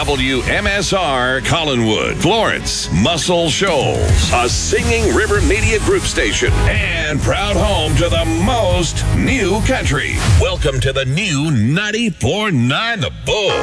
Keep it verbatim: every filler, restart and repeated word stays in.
W M S R Collinwood, Florence, Muscle Shoals, a Singing River Media Group station, and proud home to the most new country. Welcome to the new ninety-four point nine The Bull.